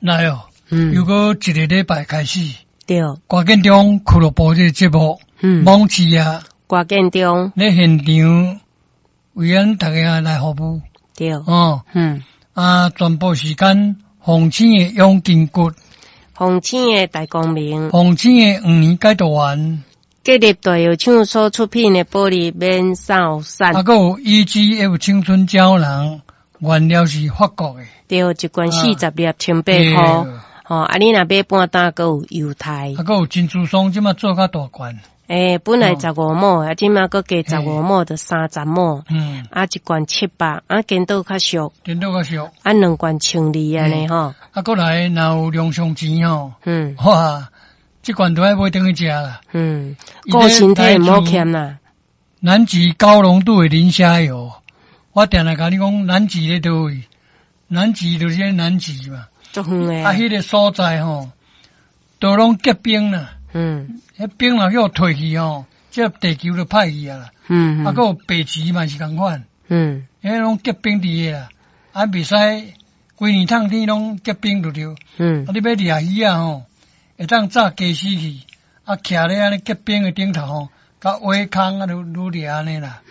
来哦，又过一个礼拜开始， 对， 挂建中俱乐部这个节目，猛市啊， 挂建中咧现场为咱大家来服务， 对， 全部时间红星的永金骨， 红星的大光明， 红星的5年解读完， 建立大药厂所出品的玻璃免扫伞， 还有 EGF 青春胶囊，原料是法国的， 对，一罐40粒1800块，你若买半打，还有犹太， 还有珍珠松，即马做较大罐。 本来15毛，即马佫加15毛，就30毛。一罐700，见到较俗。2罐1200安尼吼。 过来，若有量上钱吼。哇，这罐都爱买等去食啦。 顾身体唔好欠啦。 南极高浓度的磷虾油，我定来甲你讲，南极咧倒位？南极就是南极嘛。 足远诶。 迄个所在吼，都拢结冰啦。迄冰若叫退去吼，这地球就歹去啊啦。还有北极嘛是共款。迄拢结冰伫个啦，袂使规年烫天拢结冰就对。你要掠鱼啊吼，会当炸鸡死去，徛咧安尼结冰的顶头吼，甲挖空愈掠安尼啦。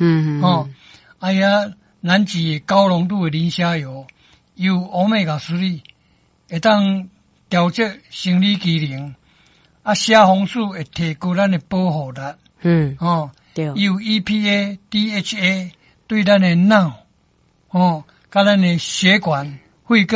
南极高浓度的磷虾油，有欧米伽3，会当调节生理机能。虾红素会提高咱的保护力，对，有 EPA、DHA 对咱的脑，甲咱的血管、肺